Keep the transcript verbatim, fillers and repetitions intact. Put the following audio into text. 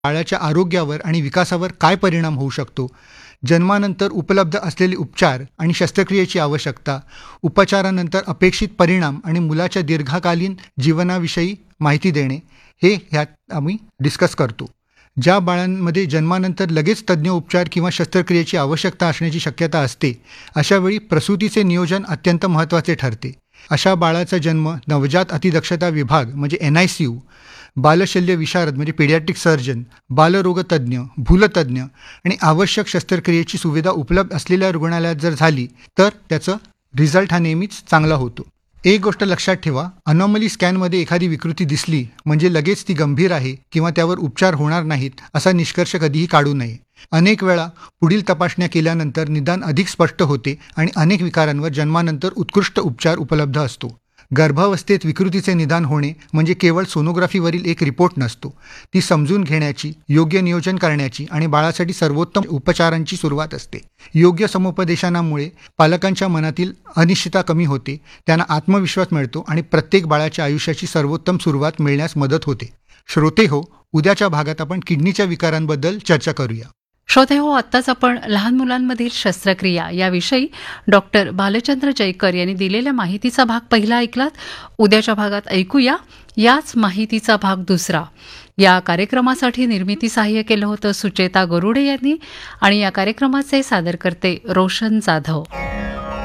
बाळाच्या आरोग्यावर आणि विकासावर काय परिणाम होऊ शकतो, जन्मानंतर उपलब्ध असलेले उपचार आणि शस्त्रक्रियेची आवश्यकता, उपचारानंतर अपेक्षित परिणाम आणि मुलाच्या दीर्घकालीन जीवनाविषयी माहिती देणे, हे ह्यात आम्ही डिस्कस करतो. ज्या बाळांमध्ये जन्मानंतर लगेच तज्ज्ञ उपचार किंवा शस्त्रक्रियेची आवश्यकता असण्याची शक्यता असते, अशावेळी प्रसूतीचे नियोजन अत्यंत महत्त्वाचे ठरते. अशा बाळाचा जन्म नवजात अतिदक्षता विभाग म्हणजे एन आय सी यू, बालशल्य विशारद म्हणजे पीडियाट्रिक सर्जन, बालरोगतज्ञ, भूलतज्ञ आणि आवश्यक शस्त्रक्रियेची सुविधा उपलब्ध असलेल्या रुग्णालयात जर झाली तर त्याचं रिझल्ट हा नेहमीच चांगला होतो. एक गोष्ट लक्षात ठेवा, अनॉमली स्कॅनमध्ये एखादी विकृती दिसली म्हणजे लगेच ती गंभीर आहे किंवा त्यावर उपचार होणार नाहीत असा निष्कर्ष कधीही काढू नये. अनेक वेळा पुढील तपासण्या केल्यानंतर निदान अधिक स्पष्ट होते आणि अनेक विकारांवर जन्मानंतर उत्कृष्ट उपचार उपलब्ध असतो. गर्भावस्थेत विकृतीचे निदान होणे म्हणजे केवळ सोनोग्राफीवरील एक रिपोर्ट नसतो, ती समजून घेण्याची, योग्य नियोजन करण्याची आणि बाळासाठी सर्वोत्तम उपचारांची सुरुवात असते. योग्य समुपदेशनामुळे पालकांच्या मनातील अनिश्चितता कमी होते, त्यांना आत्मविश्वास मिळतो आणि प्रत्येक बाळाच्या आयुष्याची सर्वोत्तम सुरुवात मिळण्यास मदत होते. श्रोते हो, उद्याच्या भागात आपण किडनीच्या विकारांबद्दल चर्चा करूया. श्रोते हो, आत्ताच आपण लहान मुलांमधील शस्त्रक्रिया याविषयी डॉक्टर बालचंद्र जयकर यांनी दिलेल्या माहितीचा भाग पहिला ऐकलात. उद्याच्या भागात ऐकूया याच माहितीचा भाग दुसरा. या कार्यक्रमासाठी निर्मिती सहाय्य केलं होतं सुचेता गरुडे यांनी आणि या कार्यक्रमाचे सादरकर्ते रोशन जाधव.